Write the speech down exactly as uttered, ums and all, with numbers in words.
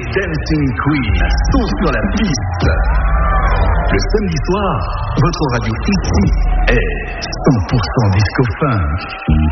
Dancing Queen sont sur la piste. Le samedi soir, votre radio ici est cent pour cent disco funk.